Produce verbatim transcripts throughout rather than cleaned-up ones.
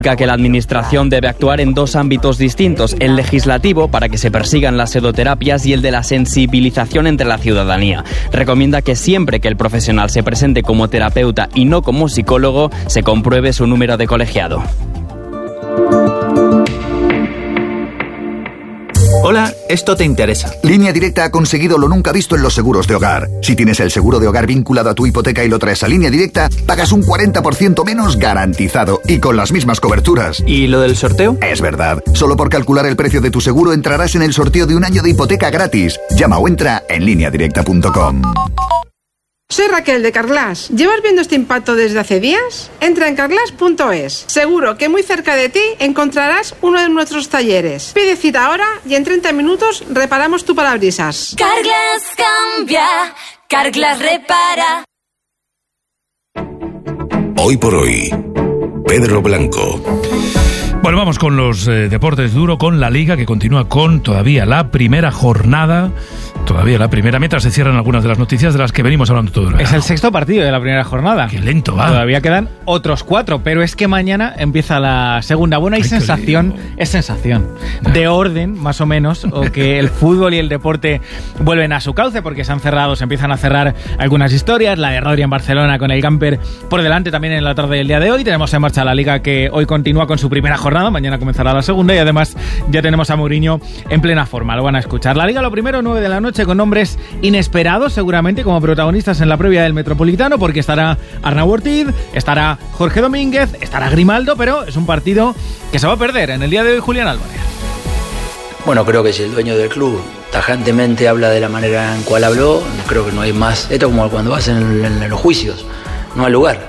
que la Administración debe actuar en dos ámbitos distintos, el legislativo para que se persigan las pseudoterapias y el de la sensibilización entre la ciudadanía. Recomienda que siempre que el profesional se presente como terapeuta y no como psicólogo, se compruebe su número de colegiado. Hola, esto te interesa. Línea Directa ha conseguido lo nunca visto en los seguros de hogar. Si tienes el seguro de hogar vinculado a tu hipoteca y lo traes a Línea Directa, pagas un cuarenta por ciento menos garantizado y con las mismas coberturas. ¿Y lo del sorteo? Es verdad. Solo por calcular el precio de tu seguro entrarás en el sorteo de un año de hipoteca gratis. Llama o entra en línea directa punto com. Soy Raquel de Carglass. ¿Llevas viendo este impacto desde hace días? Entra en carglass punto es. Seguro que muy cerca de ti encontrarás uno de nuestros talleres. Pide cita ahora y en treinta minutos reparamos tu parabrisas. Carglass cambia, Carglass repara. Hoy por hoy, Pedro Blanco. Bueno, vamos con los eh, deportes duro, con la Liga, que continúa con todavía la primera jornada. Todavía la primera, mientras se cierran algunas de las noticias de las que venimos hablando todo el verano. Es el sexto partido de la primera jornada. Qué lento va. Todavía quedan otros cuatro, pero es que mañana empieza la segunda. Bueno, hay Ay, sensación, es sensación nah. de orden, más o menos, o que el fútbol y el deporte vuelven a su cauce, porque se han cerrado, se empiezan a cerrar algunas historias. La de Rodri en Barcelona con el Gamper por delante también en la tarde del día de hoy. Tenemos en marcha la Liga, que hoy continúa con su primera jornada. Mañana comenzará la segunda y además ya tenemos a Mourinho en plena forma. Lo van a escuchar. La Liga, lo primero, nueve de la noche, con nombres inesperados seguramente como protagonistas en la previa del Metropolitano, porque estará Arnau Ortiz, estará Jorge Domínguez, estará Grimaldo, pero es un partido que se va a perder en el día de hoy Julián Álvarez. Bueno, creo que si el dueño del club tajantemente habla de la manera en cual habló, creo que no hay más. Esto es como cuando vas en, en, en los juicios, no hay lugar.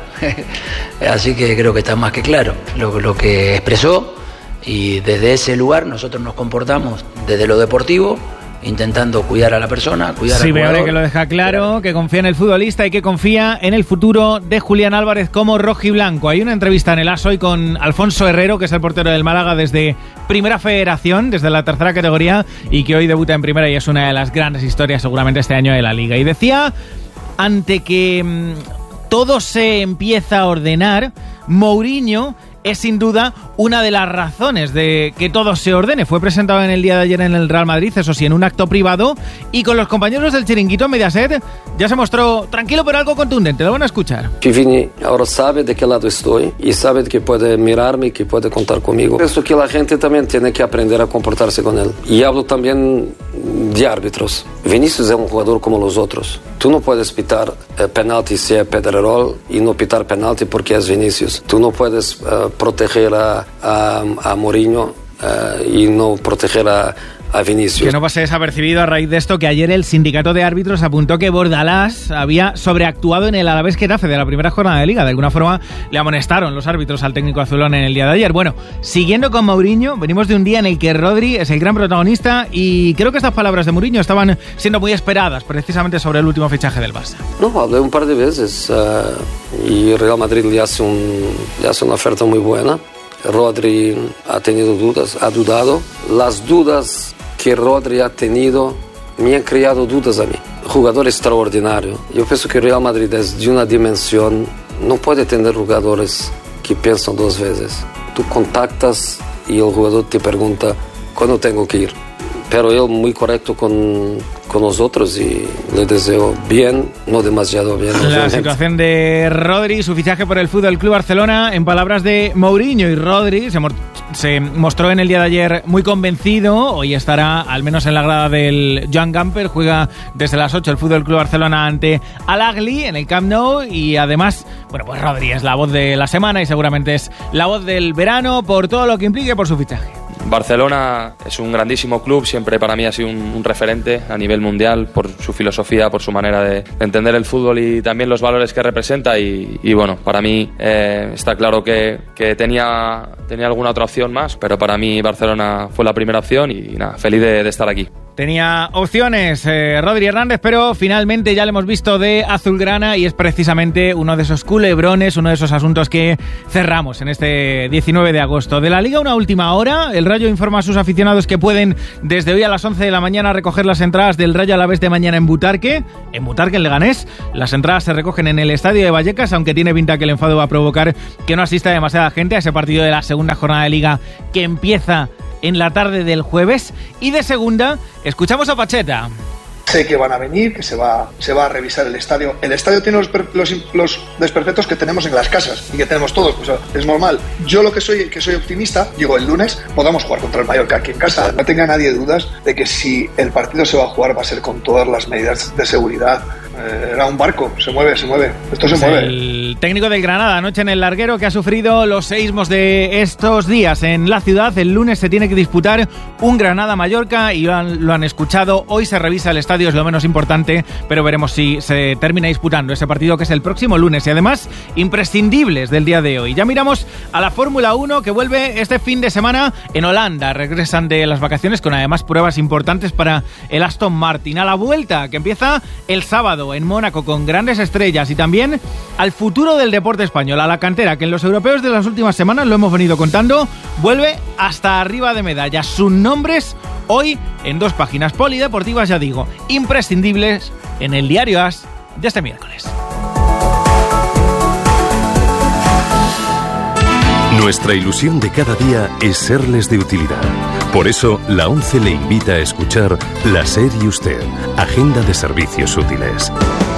Así que creo que está más que claro lo, lo que expresó, y desde ese lugar nosotros nos comportamos desde lo deportivo, intentando cuidar a la persona, cuidar sí, al jugador. Sí, que lo deja claro, que confía en el futbolista y que confía en el futuro de Julián Álvarez como rojiblanco. Hay una entrevista en el AS hoy con Alfonso Herrero, que es el portero del Málaga desde Primera Federación, desde la tercera categoría, y que hoy debuta en Primera y es una de las grandes historias seguramente este año de la Liga. Y decía, ante que mmm, todo se empieza a ordenar, Mourinho es sin duda una de las razones de que todo se ordene. Fue presentado en el día de ayer en el Real Madrid, eso sí, en un acto privado, y con los compañeros del Chiringuito en Mediaset ya se mostró tranquilo pero algo contundente. Lo van a escuchar. Vini ahora sabe de qué lado estoy y sabe que puede mirarme y que puede contar conmigo. Pienso que la gente también tiene que aprender a comportarse con él. Y hablo también de árbitros. Vinicius es un jugador como los otros. Tú no puedes pitar eh, penalti si es Pedrerol y no pitar penalti porque es Vinicius. Tú no puedes eh, proteger a, a, a Mourinho uh, y no proteger a, a Vinicius. Que no pase desapercibido a raíz de esto que ayer el sindicato de árbitros apuntó que Bordalás había sobreactuado en el Alavés Getafe de la primera jornada de Liga. De alguna forma le amonestaron los árbitros al técnico azulón en el día de ayer. Bueno, siguiendo con Mourinho, venimos de un día en el que Rodri es el gran protagonista y creo que estas palabras de Mourinho estaban siendo muy esperadas precisamente sobre el último fichaje del Barça. No, hablé un par de veces uh, y Real Madrid le hace, un, le hace una oferta muy buena. Rodri ha tenido dudas, ha dudado. Las dudas que Rodri ha tenido me han creado dudas a mí. Jugador extraordinario. Yo pienso que Real Madrid es de una dimensión, no puede tener jugadores que piensan dos veces. Tú contactas y el jugador te pregunta cuándo tengo que ir. Pero él muy correcto con, con nosotros y le deseo bien, no demasiado bien. La obviamente. Situación de Rodri, su fichaje por el Fútbol Club Barcelona, en palabras de Mourinho, y Rodri se, mo- se mostró en el día de ayer muy convencido. Hoy estará al menos en la grada del Joan Gamper, juega desde las ocho el Fútbol Club Barcelona ante Al-Ahly en el Camp Nou, y además, bueno, pues Rodri es la voz de la semana y seguramente es la voz del verano por todo lo que implique por su fichaje. Barcelona es un grandísimo club, siempre para mí ha sido un, un referente a nivel mundial por su filosofía, por su manera de, de entender el fútbol y también los valores que representa, y, y bueno, para mí eh, está claro que, que tenía, tenía alguna otra opción más, pero para mí Barcelona fue la primera opción y nada, feliz de, de estar aquí. Tenía opciones eh, Rodri Hernández, pero finalmente ya lo hemos visto de azulgrana y es precisamente uno de esos culebrones, uno de esos asuntos que cerramos en este diecinueve de agosto. De la Liga, una última hora. El Rayo informa a sus aficionados que pueden desde hoy a las once de la mañana recoger las entradas del Rayo Alavés de mañana en Butarque. En Butarque, en Leganés. Las entradas se recogen en el estadio de Vallecas, aunque tiene pinta que el enfado va a provocar que no asista demasiada gente a ese partido de la segunda jornada de Liga que empieza en la tarde del jueves. Y de segunda, escuchamos a Pacheta. Sé que van a venir, que se va, se va a revisar el estadio. El estadio tiene los, los, los desperfectos que tenemos en las casas y que tenemos todos, pues es normal. Yo lo que soy, que soy optimista, digo, el lunes podamos jugar contra el Mallorca aquí en casa. No tenga nadie dudas de que si el partido se va a jugar va a ser con todas las medidas de seguridad. Eh, era un barco, se mueve, se mueve. Esto se es mueve. El técnico del Granada anoche en el larguero, que ha sufrido los seísmos de estos días en la ciudad. El lunes se tiene que disputar un Granada-Mallorca y lo han, lo han escuchado. Hoy se revisa el estadio, es lo menos importante, pero veremos si se termina disputando ese partido, que es el próximo lunes. Y además, imprescindibles del día de hoy. Ya miramos a la Fórmula uno, que vuelve este fin de semana en Holanda. Regresan de las vacaciones con además pruebas importantes para el Aston Martin. A la vuelta, que empieza el sábado en Mónaco con grandes estrellas, y también al futuro del deporte español, a la cantera, que en los europeos de las últimas semanas, lo hemos venido contando, vuelve hasta arriba de medallas. Sus nombres hoy en dos páginas polideportivas, ya digo, imprescindibles en el diario AS de este miércoles. Nuestra ilusión de cada día es serles de utilidad. Por eso, la ONCE le invita a escuchar La SER y Usted, Agenda de Servicios Útiles.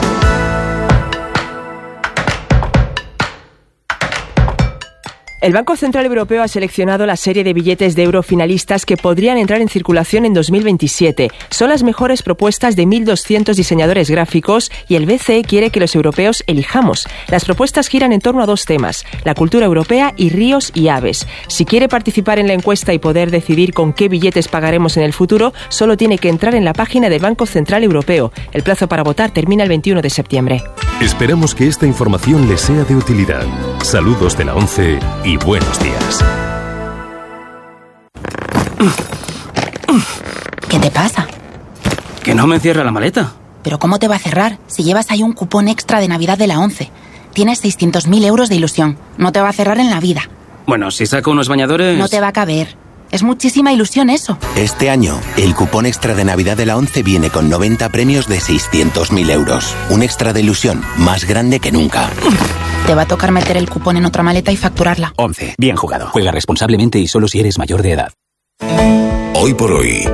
El Banco Central Europeo ha seleccionado la serie de billetes de euro finalistas que podrían entrar en circulación en dos mil veintisiete. Son las mejores propuestas de mil doscientos diseñadores gráficos y el B C E quiere que los europeos elijamos. Las propuestas giran en torno a dos temas: la cultura europea y ríos y aves. Si quiere participar en la encuesta y poder decidir con qué billetes pagaremos en el futuro, solo tiene que entrar en la página del Banco Central Europeo. El plazo para votar termina el veintiuno de septiembre. Esperamos que esta información les sea de utilidad. Saludos de la ONCE y buenos días. ¿Qué te pasa? Que no me cierra la maleta. ¿Pero cómo te va a cerrar si llevas ahí un cupón extra de Navidad de la ONCE? Tienes seiscientos mil euros de ilusión. No te va a cerrar en la vida. Bueno, si saco unos bañadores... No te va a caber. Es muchísima ilusión eso. Este año, el cupón extra de Navidad de la ONCE viene con noventa premios de seiscientos mil euros. Un extra de ilusión más grande que nunca. Te va a tocar meter el cupón en otra maleta y facturarla. ONCE. Bien jugado. Juega responsablemente y solo si eres mayor de edad. Hoy por hoy,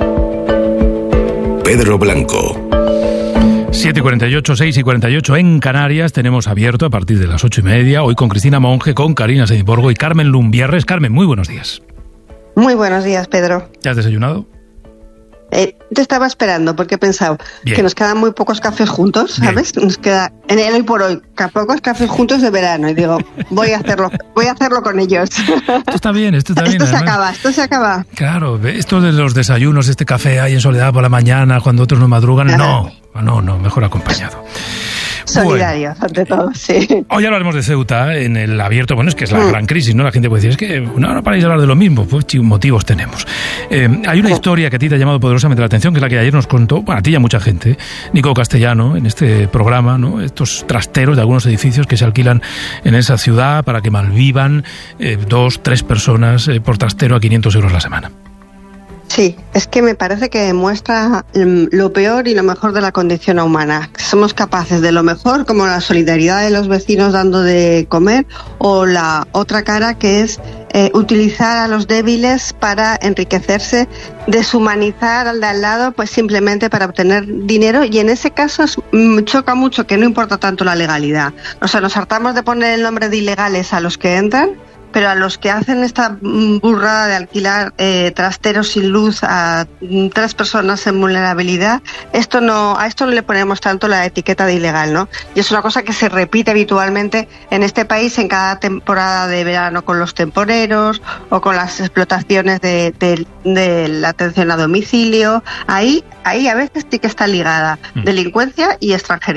Pedro Blanco. siete y cuarenta y ocho, seis y cuarenta y ocho en Canarias. Tenemos abierto a partir de las ocho y media. Hoy con Cristina Monge, con Karina Sediborgo y Carmen Lumbierres. Carmen, muy buenos días. Muy buenos días, Pedro. ¿Ya has desayunado? Eh, te estaba esperando porque he pensado Bien. que nos quedan muy pocos cafés juntos, ¿sabes? Bien. Nos queda en el hoy por hoy, pocos cafés juntos de verano y digo, voy a hacerlo, voy a hacerlo con ellos. Esto está bien, esto está bien. Esto se además. acaba, esto se acaba. Claro, esto de los desayunos, este café ahí en soledad por la mañana cuando otros no madrugan, Ajá. no, no, no, mejor acompañado. Solidarios, bueno, ante todo, sí. Hoy hablaremos de Ceuta en el abierto. Bueno, es que es la mm. gran crisis, ¿no? La gente puede decir, es que no, no paráis de hablar de lo mismo. Pues motivos tenemos. Eh, hay una historia que a ti te ha llamado poderosamente la atención, que es la que ayer nos contó, bueno, a ti y a mucha gente, Nico Castellano, en este programa, ¿no? Estos trasteros de algunos edificios que se alquilan en esa ciudad para que malvivan eh, dos, tres personas eh, por trastero a quinientos euros la semana. Sí, es que me parece que demuestra lo peor y lo mejor de la condición humana. Somos capaces de lo mejor, como la solidaridad de los vecinos dando de comer, o la otra cara que es eh, utilizar a los débiles para enriquecerse, deshumanizar al de al lado, pues simplemente para obtener dinero. Y en ese caso es, choca mucho que no importa tanto la legalidad. O sea, nos hartamos de poner el nombre de ilegales a los que entran, pero a los que hacen esta burrada de alquilar eh, trasteros sin luz a tres personas en vulnerabilidad, esto no, a esto no le ponemos tanto la etiqueta de ilegal, ¿no? Y es una cosa que se repite habitualmente en este país en cada temporada de verano con los temporeros o con las explotaciones de, de, de la atención a domicilio. Ahí, ahí a veces sí que está ligada delincuencia y extranjería.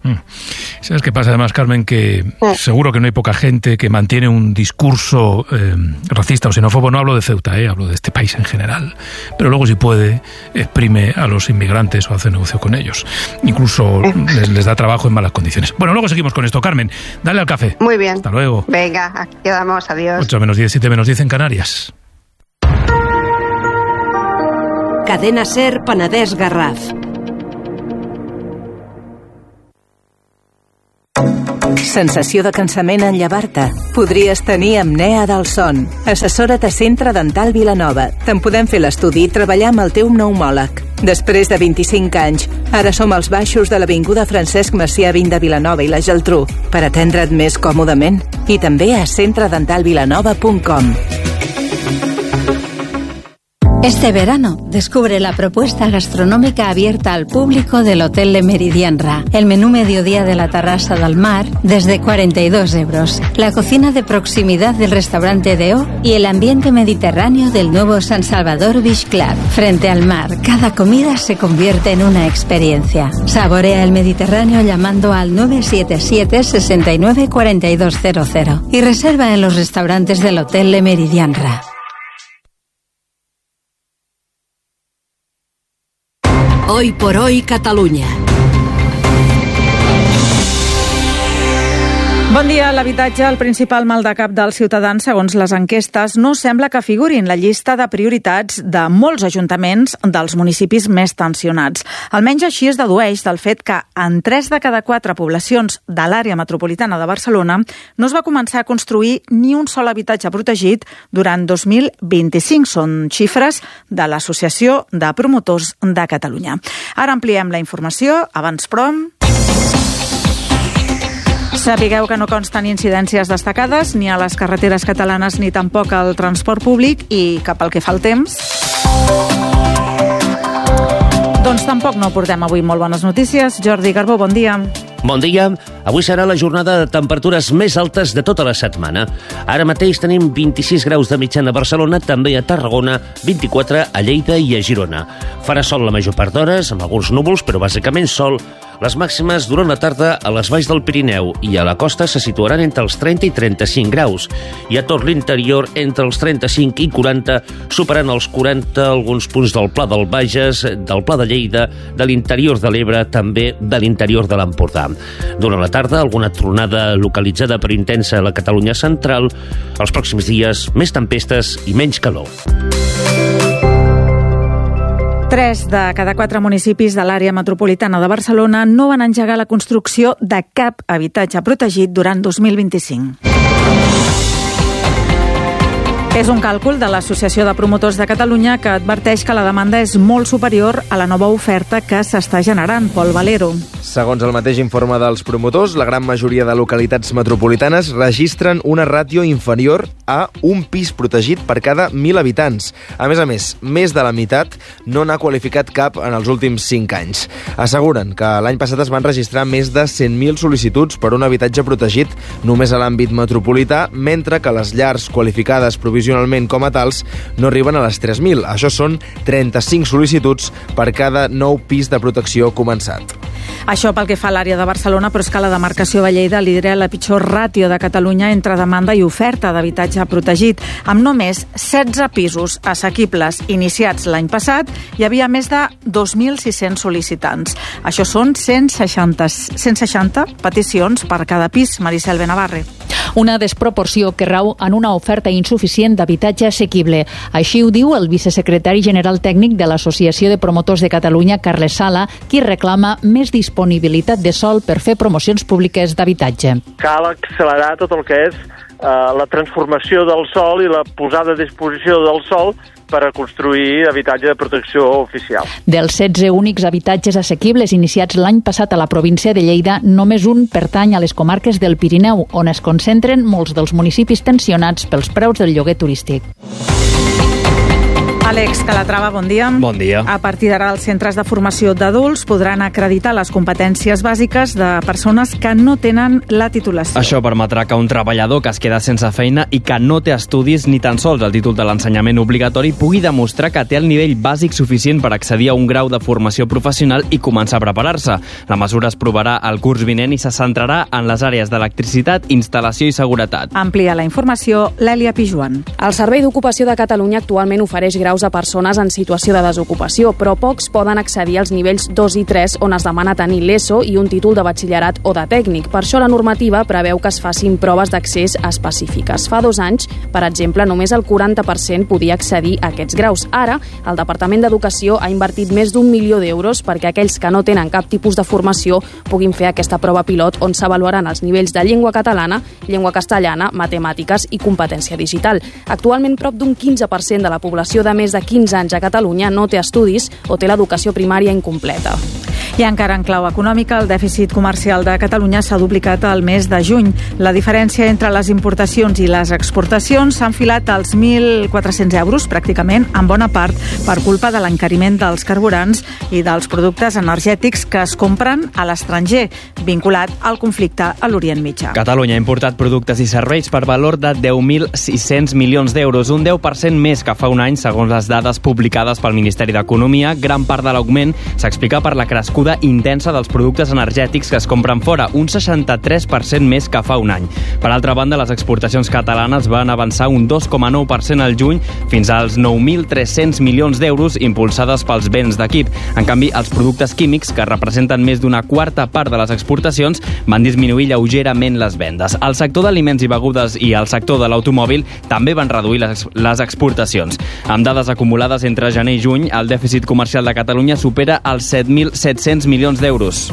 Mm. ¿Sabes qué pasa además, Carmen? Que seguro que no hay poca gente que mantiene un discurso eh, racista o xenófobo. No hablo de Ceuta, eh, hablo de este país en general. Pero luego, si puede, exprime a los inmigrantes o hace negocio con ellos. Incluso les, les da trabajo en malas condiciones. Bueno, luego seguimos con esto. Carmen, dale al café. Muy bien. Hasta luego. Venga, aquí quedamos. Adiós. ocho menos diez, siete menos diez en Canarias. Cadena SER Penedès Garraf. Sensació de cansament en llevar-te? Podries tenir apnea del son. Assessora't a Centre Dental Vilanova. Te'n podem fer l'estudi i treballar amb el teu pneumòleg. Després de vint-i-cinc anys, ara som als baixos de l'Avinguda Francesc Macià vint de Vilanova i la Geltrú per atendre't més còmodament. I també a centre dental vilanova punt com. Este verano, descubre la propuesta gastronómica abierta al público del Hotel Le Méridien Ra. El menú mediodía de la Terrassa del Mar, desde cuarenta y dos euros. La cocina de proximidad del restaurante Deo y el ambiente mediterráneo del nuevo San Salvador Beach Club. Frente al mar, cada comida se convierte en una experiencia. Saborea el Mediterráneo llamando al nueve siete siete, seis nueve, cuatro dos cero cero y reserva en los restaurantes del Hotel Le Méridien Ra. Hoy por hoy Catalunya. Bon dia. L'habitatge, el principal mal de cap dels ciutadans, segons les enquestes, no sembla que figuri en la llista de prioritats de molts ajuntaments dels municipis més tensionats. Almenys així es dedueix del fet que en tres de cada quatre poblacions de l'àrea metropolitana de Barcelona no es va començar a construir ni un sol habitatge protegit durant dos mil vint-i-cinc. Són xifres de l'Associació de Promotors de Catalunya. Ara ampliem la informació. Abans, però... Sapigueu que no consten incidències destacades ni a les carreteres catalanes ni tampoc al transport públic i cap al que fa el temps. Doncs tampoc no portem avui molt bones notícies. Jordi Garbó, bon dia. Bon dia. Avui serà la jornada de temperatures més altes de tota la setmana. Ara mateix tenim vint-i-sis graus de mitjana a Barcelona, també a Tarragona, vint-i-quatre a Lleida i a Girona. Farà sol la major part d'hores, amb alguns núvols, però bàsicament sol. Les màximes durant la tarda a les valls del Pirineu i a la costa se situaran entre els trenta i trenta-cinc graus. I a tot l'interior entre els trenta-cinc i quaranta, superant els quaranta alguns punts del Pla del Bages, del Pla de Lleida, de l'interior de l'Ebre, també de l'interior de l'Empordà. Durant la tarda, alguna tronada localitzada però intensa a la Catalunya central. Els pròxims dies, més tempestes i menys calor. Tres de cada quatre municipis de l'àrea metropolitana de Barcelona no van engegar la construcció de cap habitatge protegit durant dos mil vint-i-cinc. És un càlcul de l'Associació de Promotors de Catalunya que adverteix que la demanda és molt superior a la nova oferta que s'està generant. Pol Valero. Segons el mateix informe dels promotors, la gran majoria de localitats metropolitanes registren una ràtio inferior a un pis protegit per cada mil habitants. A més a més, més de la meitat no n'ha qualificat cap en els últims cinc anys. Asseguren que l'any passat es van registrar més de cent mil sol·licituds per un habitatge protegit només a l'àmbit metropolità, mentre que les llars qualificades provisionalment com a tals no arriben a les tres mil. Això són trenta-cinc sol·licituds per cada nou pis de protecció començat. Això pel que fa a l'àrea de Barcelona, però és que la demarcació de Lleida lidera la pitjor ràtio de Catalunya entre demanda i oferta d'habitatge protegit. Amb només setze pisos assequibles iniciats l'any passat, hi havia més de dos mil sis-cents sol·licitants. Això són cent seixanta, cent seixanta peticions per cada pis. Maricel Benavarre. Una desproporció que rau en una oferta insuficient d'habitatge assequible. Així ho diu el vicesecretari general tècnic de l'Associació de Promotors de Catalunya, Carles Sala, qui reclama més disponibilitat de sòl per fer promocions públiques d'habitatge. Cal accelerar tot el que és eh, la transformació del sòl i la posada a disposició del sòl per a construir habitatge de protecció oficial. Dels setze únics habitatges assequibles iniciats l'any passat a la província de Lleida, només un pertany a les comarques del Pirineu, on es concentren molts dels municipis tensionats pels preus del lloguer turístic. Àlex Calatrava, bon dia. Bon dia. A partir d'ara, els centres de formació d'adults podran acreditar les competències bàsiques de persones que no tenen la titulació. Això permetrà que un treballador que es queda sense feina i que no té estudis ni tan sols el títol de l'ensenyament obligatori pugui demostrar que té el nivell bàsic suficient per accedir a un grau de formació professional i començar a preparar-se. La mesura es provarà el curs vinent i se centrarà en les àrees d'electricitat, instal·lació i seguretat. Amplia la informació l'Èlia Pijuan. El Servei d'Ocupació de Catalunya actualment ofereix graus a persones en situació de desocupació, però pocs poden accedir als nivells dos i tres, on es demana tenir l'ESO i un títol de batxillerat o de tècnic. Per això la normativa preveu que es facin proves d'accés específiques. Fa dos anys, per exemple, només el quaranta per cent podia accedir a aquests graus. Ara, el Departament d'Educació ha invertit més d'un milió d'euros perquè aquells que no tenen cap tipus de formació puguin fer aquesta prova pilot on s'avaluaran els nivells de llengua catalana, llengua castellana, matemàtiques i competència digital. Actualment, prop d'un quinze per cent de la població de més de quinze anys a Catalunya no té estudis o té l'educació primària incompleta. I encara en clau econòmica, el dèficit comercial de Catalunya s'ha duplicat al mes de juny. La diferència entre les importacions i les exportacions s'ha enfilat als mil quatre-cents euros, pràcticament, en bona part per culpa de l'encariment dels carburants i dels productes energètics que es compren a l'estranger, vinculat al conflicte a l'Orient Mitjà. Catalunya ha importat productes i serveis per valor de deu mil sis-cents milions d'euros, un deu per cent més que fa un any, segons les dades publicades pel Ministeri d'Economia. Gran part de l'augment s'explica per la crescuda intensa dels productes energètics que es compren fora, un seixanta-tres per cent més que fa un any. Per altra banda, les exportacions catalanes van avançar un dos coma nou per cent al juny fins als nou mil tres-cents milions d'euros impulsades pels béns d'equip. En canvi, els productes químics, que representen més d'una quarta part de les exportacions, van disminuir lleugerament les vendes. El sector d'aliments i begudes i el sector de l'automòbil també van reduir les, les exportacions. Amb dades acumulades entre gener i juny, el dèficit comercial de Catalunya supera els set mil set-cents milions d'euros.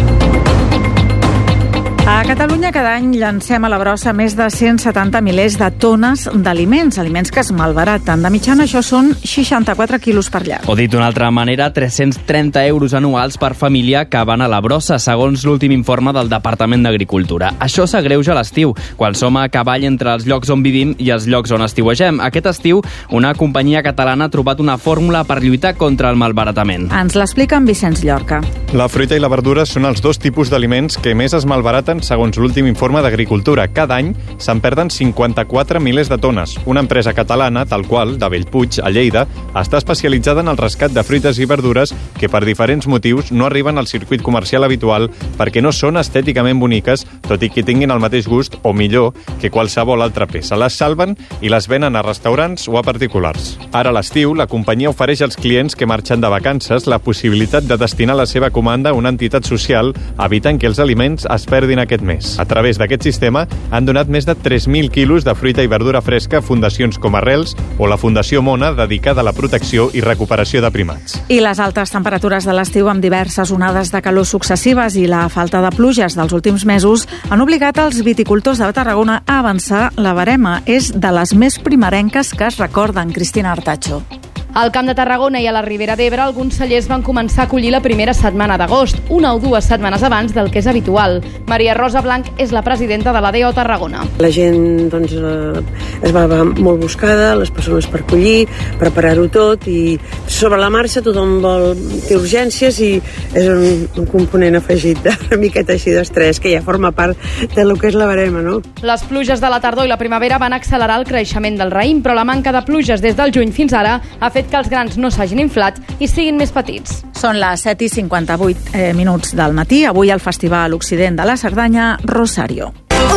A Catalunya cada any llancem a la brossa més de cent setanta milers de tones d'aliments, aliments que es malbaraten. De mitjana això són seixanta-quatre quilos per llar. O dit d'una altra manera, tres-cents trenta euros anuals per família que van a la brossa, segons l'últim informe del Departament d'Agricultura. Això s'agreuja a l'estiu, quan som a cavall entre els llocs on vivim i els llocs on estiuegem. Aquest estiu, una companyia catalana ha trobat una fórmula per lluitar contra el malbaratament. Ens l'explica en Vicenç Llorca. La fruita i la verdura són els dos tipus d'aliments que més es malbaraten segons l'últim informe d'Agricultura. Cada any se'n perden cinquanta-quatre milers de tones. Una empresa catalana, tal qual, de Bellpuig, a Lleida, està especialitzada en el rescat de fruites i verdures que per diferents motius no arriben al circuit comercial habitual perquè no són estèticament boniques, tot i que tinguin el mateix gust o millor que qualsevol altra peça. Les salven i les venen a restaurants o a particulars. Ara a l'estiu, la companyia ofereix als clients que marxen de vacances la possibilitat de destinar la seva comanda a una entitat social, evitant que els aliments es perdin aquest mes. A través d'aquest sistema han donat més de tres mil quilos de fruita i verdura fresca a fundacions com Arrels o la Fundació Mona, dedicada a la protecció i recuperació de primats. I les altes temperatures de l'estiu amb diverses onades de calor successives i la falta de pluges dels últims mesos han obligat els viticultors de Tarragona a avançar la barema. És de les més primerenques que es recorden. Cristina Artacho. Al Camp de Tarragona i a la Ribera d'Ebre, alguns cellers van començar a collir la primera setmana d'agost, una o dues setmanes abans del que és habitual. Maria Rosa Blanc és la presidenta de l'A D O Tarragona. La gent doncs, eh, es va molt buscada, les persones per collir, preparar-ho tot, i sobre la marxa tothom vol té urgències i és un, un component afegit una miqueta així d'estrès, que ja forma part de lo que és la barema, no? Les pluges de la tardor i la primavera van accelerar el creixement del raïm, però la manca de pluges des del juny fins ara ha fet que els grans no s'hagin inflat i siguin més petits. Són les set i cinquanta-vuit eh, minuts del matí. Avui al Festival Occident de la Cerdanya, Rosario.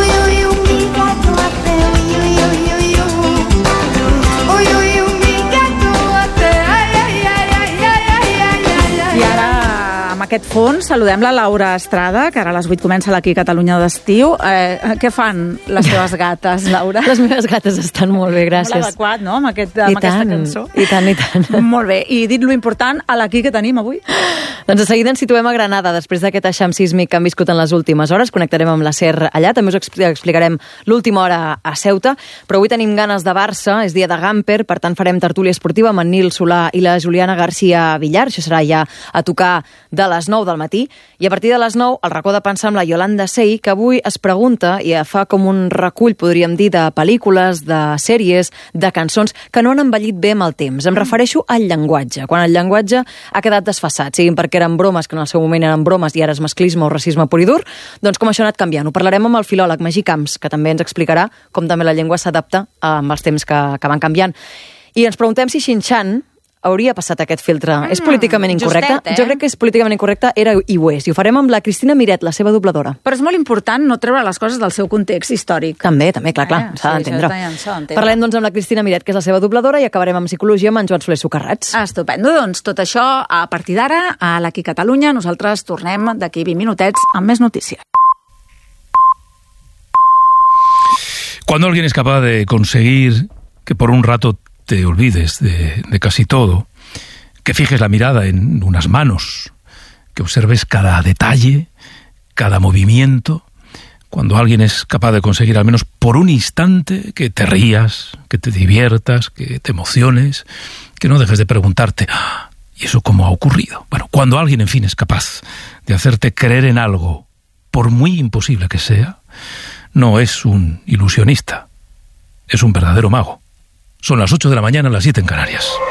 I ara, amb aquest fons, saludem la Laura Estrada, que ara a les vuit comença l'Aquí Catalunya d'estiu. Eh, què fan les teves gates, Laura? Les meves gates estan molt bé, gràcies. Molt adequat, no?, amb, aquest, amb aquesta cançó. I tant, i tant. Molt bé. I dit lo important, a l'Aquí que tenim avui? Doncs de seguida ens situem a Granada, després d'aquest eixam sísmic que han viscut en les últimes hores. Connectarem amb la S E R allà, també us explicarem l'última hora a Ceuta, però avui tenim ganes de Barça, és dia de Gamper, per tant farem tertúlia esportiva amb en Nil Solà i la Juliana García Villar. Això serà ja a tocar de les les nou del matí, i a partir de les nou, el racó de pensar amb la Yolanda Sey, que avui es pregunta i fa com un recull, podríem dir, de pel·lícules, de sèries, de cançons que no han envellit bé amb el temps. Em refereixo al llenguatge. Quan el llenguatge ha quedat desfassat, siguin perquè eren bromes, que en el seu moment eren bromes i ara és masclisme o racisme pur i dur, doncs com això ha anat canviant. Ho parlarem amb el filòleg Magí Camps, que també ens explicarà com també la llengua s'adapta amb els temps que, que van canviant. I ens preguntem si Xinxan hauria passat aquest filtre. Mm, és políticament incorrecte? Justet, eh? Jo crec que és políticament incorrecte, era i ho és. I ho farem amb la Cristina Miret, la seva dobladora. Però és molt important no treure les coses del seu context històric. També, també, clar, clar, eh, s'ha sí, d'entendre. d'entendre. Parlem doncs amb la Cristina Miret, que és la seva dobladora, i acabarem amb psicologia amb en Joan Soler Socarrats. Estupendo, doncs tot això a partir d'ara a l'Aquí Catalunya. Nosaltres tornem d'aquí vint minutets amb més notícies. Cuando alguien es capaz de conseguir que por un rato te olvides de, de casi todo, que fijes la mirada en unas manos, que observes cada detalle, cada movimiento, cuando alguien es capaz de conseguir al menos por un instante que te rías, que te diviertas, que te emociones, que no dejes de preguntarte, ¿y eso cómo ha ocurrido? Bueno, cuando alguien, en fin, es capaz de hacerte creer en algo, por muy imposible que sea, no es un ilusionista, es un verdadero mago. Son las ocho de la mañana, las siete en Canarias.